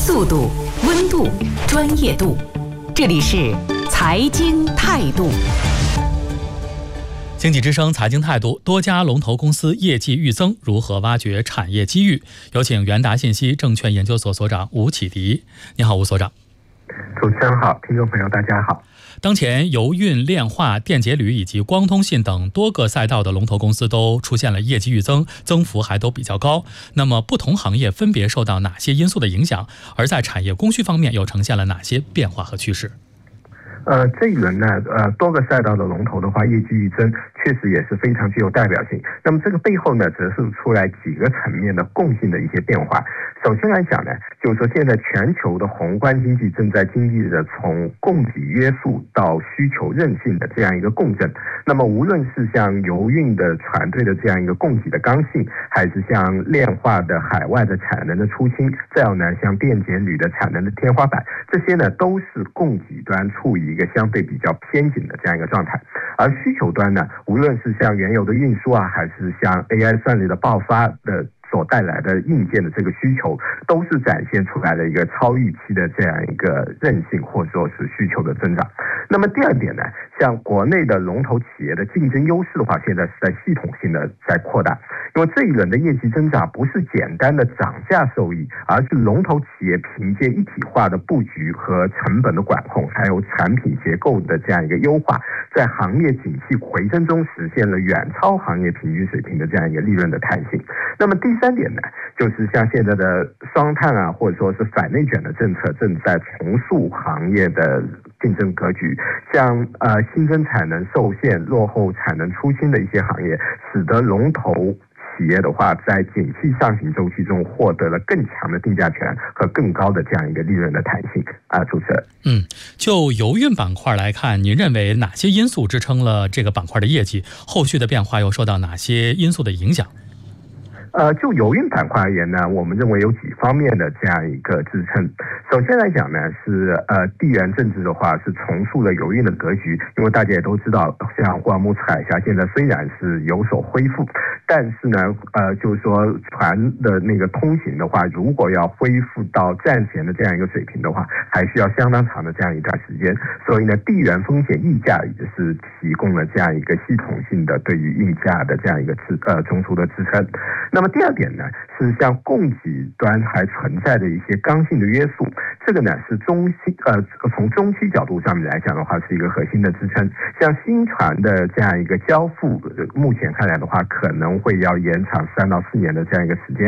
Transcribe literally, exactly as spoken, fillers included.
速度、温度、专业度，这里是财经态度。经济之声财经态度，多家龙头公司业绩预增，如何挖掘产业机遇？有请元达信息证券研究所所长吴启迪。你好，吴所长。 主持人好，听众朋友大家好。 当前油运、炼化、电解铝以及光通信等多个赛道的龙头公司都出现了业绩预增，增幅还都比较高。那么不同行业分别受到哪些因素的影响？而在产业供需方面又呈现了哪些变化和趋势？ 呃，这一轮呢，呃，多个赛道的龙头的话，业绩预增确实也是非常具有代表性。那么这个背后呢，折射出来几个层面的共性的一些变化。首先来讲呢，就是说现在全球的宏观经济正在经历着从供给约束到需求韧性的这样一个共振。那么无论是像油运的船队的这样一个供给的刚性，还是像炼化的海外的产能的出清，再有呢像电解铝的产能的天花板，这些呢都是供给端处于一个相对比较偏紧的这样一个状态。而需求端呢，无论是像原油的运输啊，还是像 A I 算力的爆发的所带来的硬件的这个需求，都是展现出来了一个超预期的这样一个韧性，或者说是需求的增长。那么第二点呢，像国内的龙头企业的竞争优势的话，现在是在系统性的在扩大。因为这一轮的业绩增长不是简单的涨价受益，而是龙头企业凭借一体化的布局和成本的管控，还有产品结构的这样一个优化，在行业景气回升中实现了远超行业平均水平的这样一个利润的弹性。那么第三点呢，就是像现在的双碳啊，或者说是反内卷的政策正在重塑行业的竞争格局，像呃新增产能受限、落后产能出清的一些行业，使得龙头企业的话，在景气上行周期中获得了更强的定价权和更高的这样一个利润的弹性啊，主持人。 嗯，就油运板块来看，您认为哪些因素支撑了这个板块的业绩？后续的变化又受到哪些因素的影响？ 呃，就油运板块而言呢，我们认为有几方面的这样一个支撑。首先来讲呢，是呃地缘政治的话是重塑了油运的格局，因为大家也都知道，像霍尔木兹海峡现在虽然是有所恢复，但是呢，呃，就是说船的那个通行的话，如果要恢复到战前的这样一个水平的话，还需要相当长的这样一段时间。所以呢，地缘风险溢价也是提供了这样一个系统性的对于运价的这样一个支呃中枢的支撑。那么第二点呢，是像供给端还存在的一些刚性的约束，这个呢是中期呃从中期角度上面来讲的话，是一个核心的支撑。像新船的这样一个交付，目前看来的话，可能会要延长三到四年的这样一个时间。